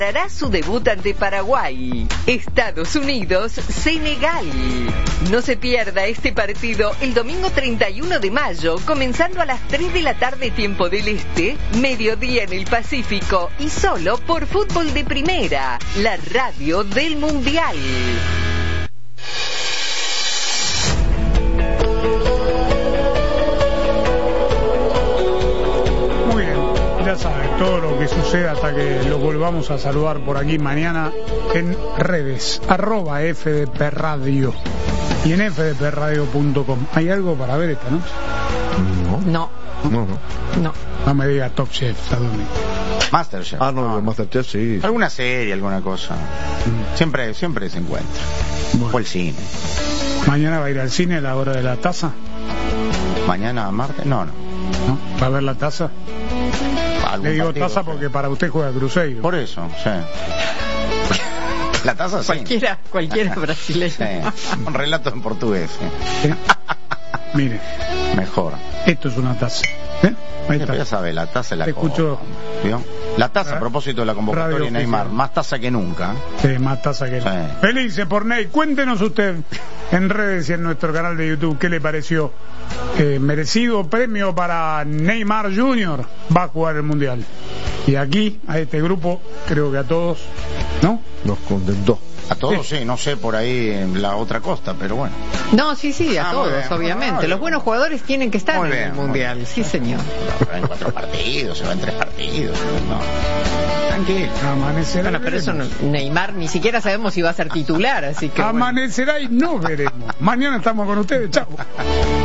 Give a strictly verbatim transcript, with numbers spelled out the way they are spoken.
Hará su debut ante Paraguay. Estados Unidos, Senegal. No se pierda este partido el domingo treinta y uno de mayo, comenzando a las tres de la tarde tiempo del Este, mediodía en el Pacífico y solo por Fútbol de Primera, la radio del Mundial. Ya saben, todo lo que suceda hasta que lo volvamos a saludar por aquí mañana en redes, arroba F D P Radio y en f d p radio punto com. ¿Hay algo para ver esta noche? No. No, no. No. No me diga Top Chef, ¿a dónde? Masterchef. Ah, no, no, Masterchef sí. Alguna serie, alguna cosa. Mm. Siempre, siempre se encuentra. Bueno. O el cine. ¿Mañana va a ir al cine a la hora de la taza? ¿Mañana, martes? No, no. ¿No? ¿Va a ver la taza? Le digo partido, taza porque para usted juega Cruzeiro. Por eso, sí. La taza sí. Cualquiera, cualquiera brasileño. Sí. Un relato en portugués. Sí. ¿Sí? Mire. Mejor. Esto es una taza. ¿Eh? Ahí está. Ya sabe, la taza es la Te escucho. ¿Vio? La taza, a propósito de la convocatoria de Neymar, más taza que nunca. Sí, más taza que nunca. Sí. Felices por Ney. Cuéntenos usted en redes y en nuestro canal de YouTube qué le pareció. Eh, merecido premio para Neymar junior Va a jugar el Mundial. Y aquí, a este grupo, creo que a todos, ¿no? Nos contentó. A todos, sí. sí, no sé por ahí en la otra costa, pero bueno. No, sí, sí, a ah, todos, bien, obviamente. Bueno, Los buenos jugadores tienen que estar muy en bien, el Mundial, sí, señor. Se va en cuatro partidos, se va en tres partidos. No. Tranquilo. Amanecerá. Bueno, pero eso no, Neymar ni siquiera sabemos si va a ser titular, así que. Amanecerá bueno. Y no veremos. Mañana estamos con ustedes, chao.